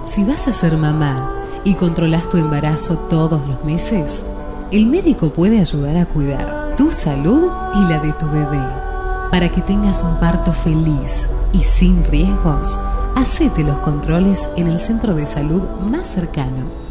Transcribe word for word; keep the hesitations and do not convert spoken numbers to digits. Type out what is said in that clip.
Si vas a ser mamá y controlas tu embarazo todos los meses, el médico puede ayudar a cuidar tu salud y la de tu bebé. Para que tengas un parto feliz y sin riesgos, hacete los controles en el centro de salud más cercano.